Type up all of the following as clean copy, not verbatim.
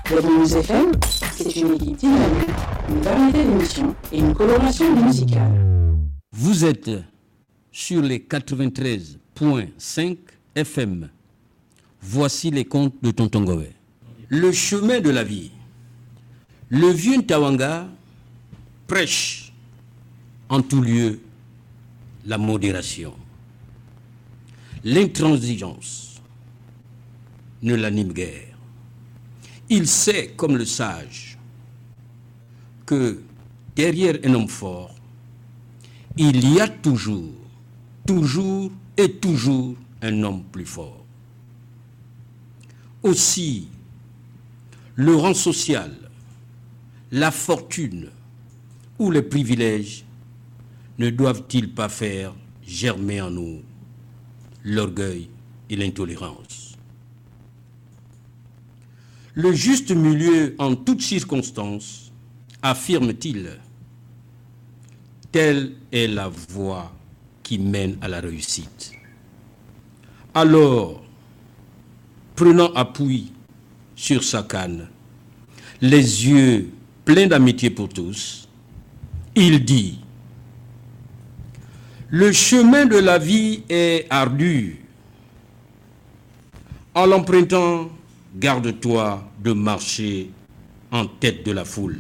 News FM, c'est une équipe dynamique, une variété d'émissions et une coloration musicale. Vous êtes sur les 93.5 FM. Voici les contes de Tonton Gové. Le chemin de la vie. Le vieux Ntawanga prêche en tout lieu la modération. L'intransigeance ne l'anime guère. Il sait, comme le sage, que derrière un homme fort, il y a toujours un homme plus fort. Aussi, le rang social, la fortune ou les privilèges ne doivent-ils pas faire germer en nous l'orgueil et l'intolérance? Le juste milieu en toutes circonstances, affirme-t-il, telle est la voie qui mène à la réussite. Alors, prenant appui sur sa canne, les yeux pleins d'amitié pour tous, il dit: le chemin de la vie est ardu. En l'empruntant, garde-toi de marcher en tête de la foule.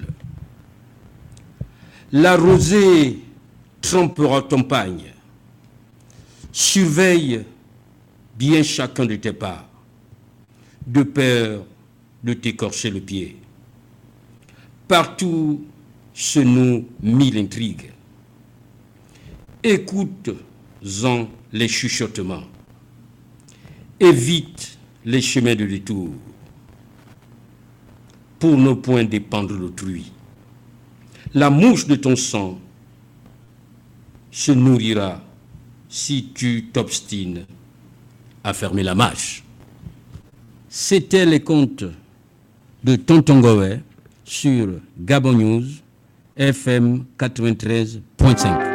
La rosée trompera ton pagne. Surveille bien chacun de tes pas, de peur de t'écorcher le pied. Partout se nouent mille intrigues. Écoute-en les chuchotements. Évite les chemins de détour. Pour ne point dépendre d'autrui. La mouche de ton sang se nourrira si tu t'obstines à fermer la mâche. C'était les contes de Tonton Gové sur Gabon News FM 93.5.